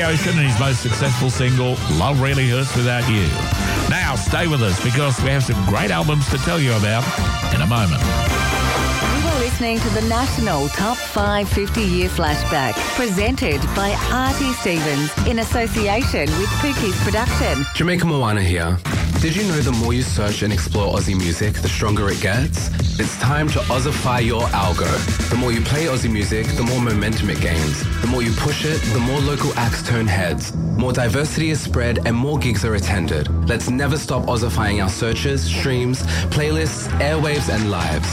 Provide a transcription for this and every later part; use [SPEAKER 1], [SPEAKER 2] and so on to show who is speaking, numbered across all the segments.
[SPEAKER 1] Ocean and his most successful single, Love Really Hurts Without You. Now, stay with us because we have some great albums to tell you about in a moment.
[SPEAKER 2] You are listening to the National Top 5 50-Year Flashback, presented by Artie Stevens in association with Pookie's Production.
[SPEAKER 3] Jamaica Moana here. Did you know the more you search and explore Aussie music, the stronger it gets? It's time to Aussify your algo. The more you play Aussie music, the more momentum it gains. The more you push it, the more local acts turn heads. More diversity is spread and more gigs are attended. Let's never stop Aussifying our searches, streams, playlists, airwaves and lives.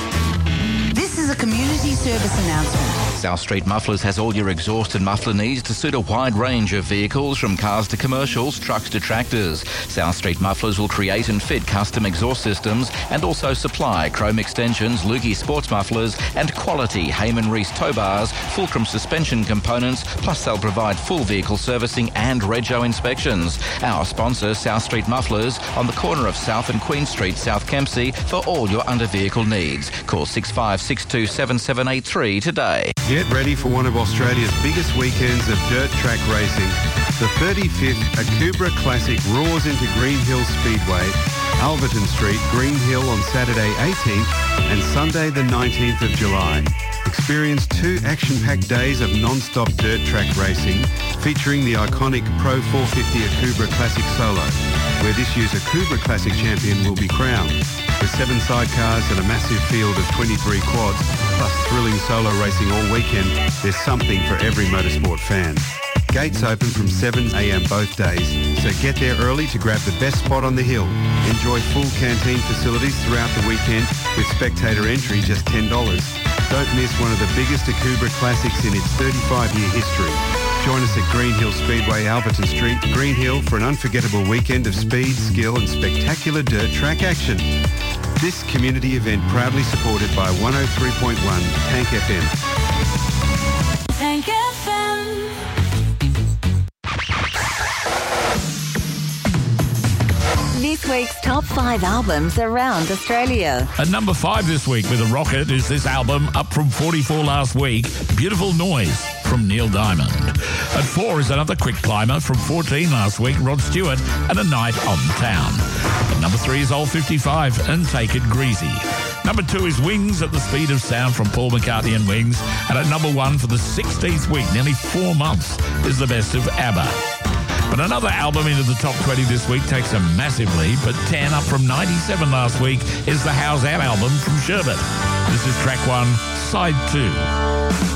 [SPEAKER 4] This is a community service announcement.
[SPEAKER 5] South Street Mufflers has all your exhaust and muffler needs to suit a wide range of vehicles, from cars to commercials, trucks to tractors. South Street Mufflers will create and fit custom exhaust systems and also supply chrome extensions, Lukey sports mufflers and quality Heyman Reese tow bars, Fulcrum suspension components, plus they'll provide full vehicle servicing and rego inspections. Our sponsor, South Street Mufflers, on the corner of South and Queen Street, South Kempsey, for all your under-vehicle needs. Call 65627783 today.
[SPEAKER 6] Get ready for one of Australia's biggest weekends of dirt track racing. The 35th Akubra Classic roars into Green Hill Speedway, Alverton Street, Green Hill on Saturday 18th and Sunday the 19th of July. Experience 2 action-packed days of non-stop dirt track racing featuring the iconic Pro 450 Akubra Classic Solo, where this year's Akubra Classic champion will be crowned. With 7 sidecars and a massive field of 23 quads, plus thrilling solo racing all weekend, there's something for every motorsport fan. Gates open from 7 a.m. both days, so get there early to grab the best spot on the hill. Enjoy full canteen facilities throughout the weekend with spectator entry just $10. Don't miss one of the biggest Akubra Classics in its 35-year history. Join us at Green Hill Speedway, Alverton Street, Green Hill, for an unforgettable weekend of speed, skill and spectacular dirt track action. This community event proudly supported by 103.1 Tank FM.
[SPEAKER 4] Tank FM.
[SPEAKER 2] This week's top 5 albums around Australia.
[SPEAKER 1] At number 5 this week with a rocket is this album, up from 44 last week, Beautiful Noise from Neil Diamond. At 4 is another quick climber from 14 last week, Rod Stewart and A Night on Town. At number 3 is Old 55 and Take It Greasy. Number 2 is Wings at the Speed of Sound from Paul McCartney and Wings. And at number 1 for the 16th week, nearly 4 months, is the best of ABBA. But another album into the top 20 this week takes a massive leap. At 10, up from 97 last week, is the How's That album from Sherbet. This is track 1, side 2.